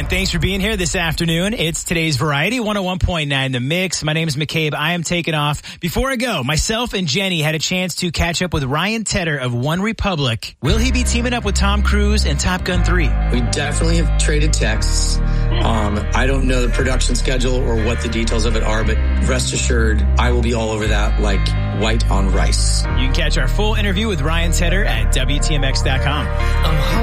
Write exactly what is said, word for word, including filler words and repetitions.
And thanks for being here this afternoon. It's today's Variety one oh one point nine The Mix. My name is McCabe. I am taking off. Before I go, myself and Jenny had a chance to catch up with Ryan Tedder of One Republic. Will he be teaming up with Tom Cruise in Top Gun three? We definitely have traded texts. Um, I don't know the production schedule or what the details of it are, but rest assured, I will be all over that like white on rice. You can catch our full interview with Ryan Tedder at W T M X dot com. I'm